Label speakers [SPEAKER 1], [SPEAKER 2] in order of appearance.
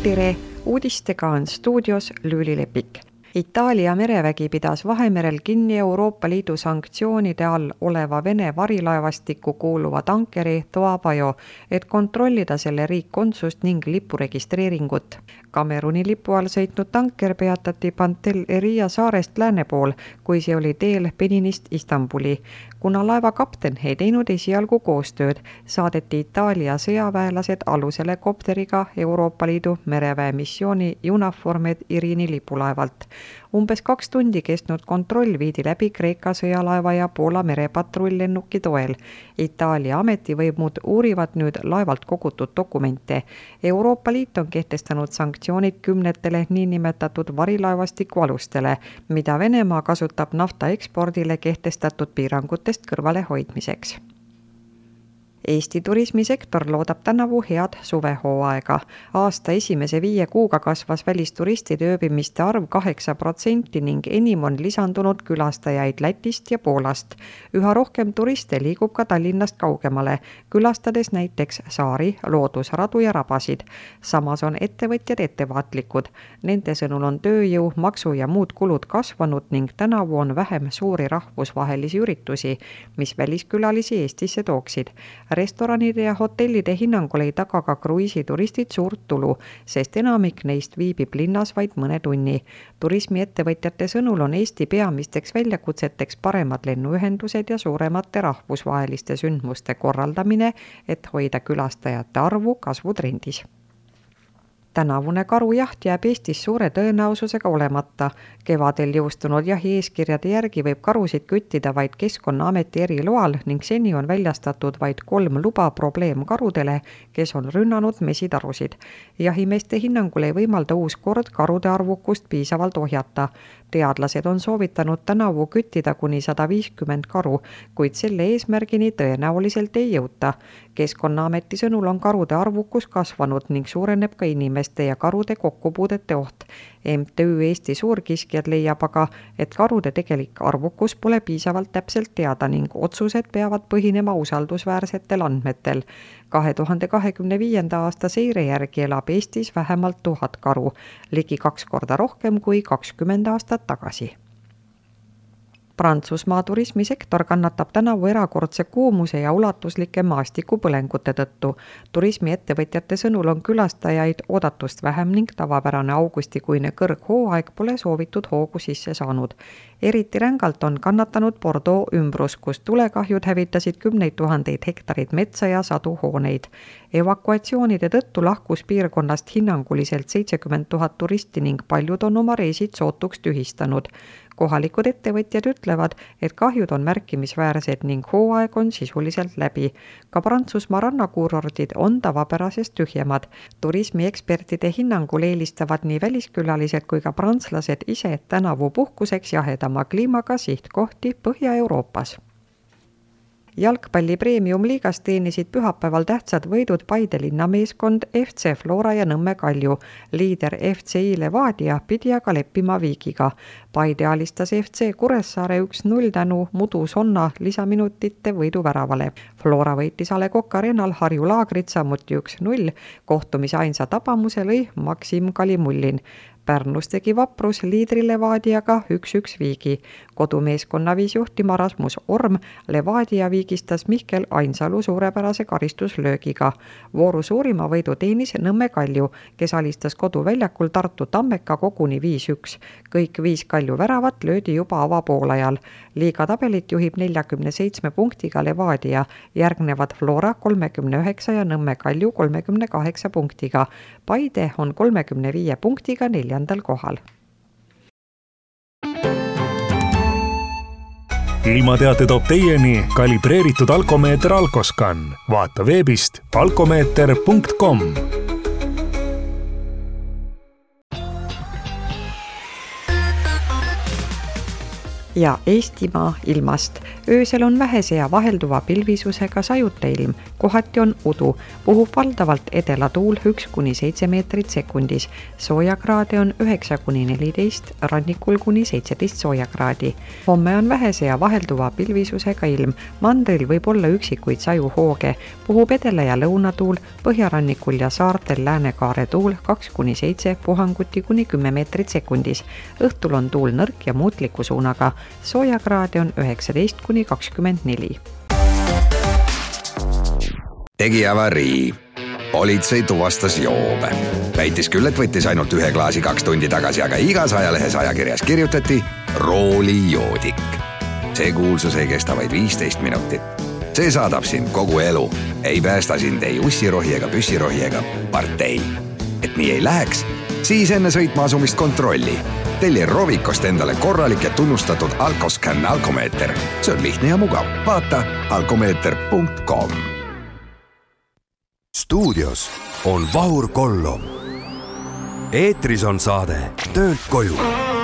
[SPEAKER 1] tere, uudistega on stuudios Lüüli Lepik. Itaalia merevägi pidas Vahemerel kinni Euroopa Liidu sanktsioonide all oleva Vene varilaevastikku kuuluva tankeri Toabajo, et kontrollida selle riikkonsust ning lipuregistreeringut. Kameruni lipu all sõitnud tanker peatati Pantelleria saarest lääne pool, kui see oli teel Beninist Istanbuli. Kuna laeva kapten ei teinud esialgu koostööd, saadeti Itaalia sõjaväelased alusele kopteriga Euroopa Liidu mereväe missiooni EUNAVFOR Med Irini lipulaevalt. Umbes 2 tundi kestnud kontroll viidi läbi Kreeka sõjalaeva ja Poola merepatrulllennuki toel. Itaalia ametivõimud uurivad nüüd laevalt kogutud dokumente. Euroopa Liit on kehtestanud sanktsioonid 10 niinimetatud varilaevastiku alustele, mida Venemaa kasutab nafta ekspordile kehtestatud piirangutest kõrvale hoidmiseks. Eesti turismisektor loodab tänavu head suvehooaega. Aasta esimese 5 kuuga kasvas välisturistide ööbimiste arv 8% ning enim on lisandunud külastajaid Lätist ja Poolast. Üha rohkem turiste liigub ka Tallinnast kaugemale, külastades näiteks saari, loodusradu ja rabasid. Samas on ettevõtjad ettevaatlikud. Nende sõnul on tööjõu, maksu ja muud kulud kasvanud ning tänavu on vähem suuri rahvusvahelisi üritusi, mis väliskülalisi Eestisse tooksid. Restoranide ja hotellide hinnangul ei taga ka kruiisituristid suurt tulu, sest enamik neist viibib linnas vaid mõne tunni. Turismiettevõtjate sõnul on Eesti peamisteks väljakutseteks paremad lennuühendused ja suuremate rahvusvaheliste sündmuste korraldamine, et hoida külastajate arvu kasvutrendis. Tänavune karujaht jääb Eestis suure tõenäosusega olemata. Kevadel jõustunud jahi eeskirjade järgi võib karusid küttida vaid Keskkonnaameti eriloal ning seni on väljastatud vaid 3 luba probleemkarudele, kes on rünnanud mesitarusid. Jahimeeste hinnangul ei võimalda uus kord karude arvukust piisavalt ohjata. Teadlased on soovitanud tänavu küttida kuni 150 karu, kuid selle eesmärgini tõenäoliselt ei jõuta. Keskkonnaameti sõnul on karude arvukus kasvanud ning suureneb ka inimeste ja karude kokkupuudete oht. MTÜ Eesti Suurkiskjad leiab aga, et karude tegelik arvukus pole piisavalt täpselt teada ning otsused peavad põhinema usaldusväärsetel andmetel. 2025. aasta seire järgi elab Eestis vähemalt 1000 karu, ligi 2 korda rohkem kui 20 aastat tagasi. Prantsusmaa turismisektor kannatab tänavu erakordse kuumuse ja ulatuslike maastikupõlengute tõttu. Turismiettevõtjate sõnul on külastajaid oodatust vähem ning tavapärane augustikuine kõrghooaeg pole soovitud hoogu sisse saanud. Eriti rängalt on kannatanud Bordeaux ümbrus, kus tulekahjud hävitasid 10 000 hektarit metsa ja 100 hooneid. Evakuatsioonide tõttu lahkus piirkonnast hinnanguliselt 70 000 turisti ning paljud on oma reisid sootuks tühistanud. Kohalikud ettevõtjad ütlevad, et kahjud on märkimisväärsed ning hooaeg on sisuliselt läbi. Ka Prantsusmaa rannakuurordid on tavapärasest tühjemad. Turismiekspertide hinnangul eelistavad nii väliskülalised kui ka prantslased ise tänavu puhkuseks jahedama kliimaga sihtkohti Põhja-Euroopas. Jalgpalli premium-liigas teenisid pühapäeval tähtsad võidud Paide linnameeskond FC Flora ja Nõmme Kalju. Liider FCI Levadia pidi aga leppima viigiga. Paide alistas FC Kuressaare 1-0 tänu Mudu Sonna lisaminutite võiduväravale. Flora võitis A. Le Coq Arenal Harju Laagrit samuti 1-0. Kohtumise ainsa tabamuse lõi Maksim Kalimullin. Pärnus tegi Vaprus liidri Levadiaga 1-1 viigi. Kodumeeskonna viis juhtima Rasmus Orm, Levadia viigistas Mihkel Ainsalu suurepärase karistuslöögiga. Vooru suurima võidu teenis Nõmme Kalju, kes alistas koduväljakul Tartu Tammeka koguni 5-1. Kõik 5 Kalju väravat löödi juba avapoolajal. Liiga tabelit juhib 47 punktiga Levadia, järgnevad Flora 39 ja Nõmme Kalju 38 punktiga. Paide on 35 punktiga 4. kohal.
[SPEAKER 2] Ilmateate toob teieni kalibreeritud alkomeeter Alkoscan. Vaata veebist alkomeeter.com.
[SPEAKER 1] ja Eestimaa ilmast. Öösel on vähese ja vahelduva pilvisusega sajuta ilm, kohati on udu, puhub valdavalt edelatuul 1-7 meetrit sekundis. Soojakraade on 9-14, rannikul kuni 17 soojakraadi. Homme on vähese ja vahelduva pilvisusega ilm, mandril võib olla üksikuid sajuhooge, puhub edela- ja lõunatuul, põhjarannikul ja saartel läänekaare tuul 2-7, puhanguti kuni 10 meetrit sekundis. Õhtul on tuul nõrk ja muutliku suunaga. Soojakraade on 19-24.
[SPEAKER 3] Tegi avarii. Politsei tuvastas joobe. Väitis küll, et võttis ainult 1 klaasi 2 tundi tagasi, aga igas ajalehes ajakirjas kirjutati roolijoodik. See kuulsus ei kesta vaid 15 minutit. See saadab sind kogu elu. Ei päästa sind ei ussirohi ega püssirohi ega partei. Et nii ei läheks, siis enne sõitma asumist kontrolli. Telli Rovikost endale korralik ja tunnustatud Alkoscan alkomeeter. See on lihtne ja mugav. Vaata alkomeeter.com.
[SPEAKER 4] Stuudios on Vahur Kollom. Eetris on saade Töölt koju.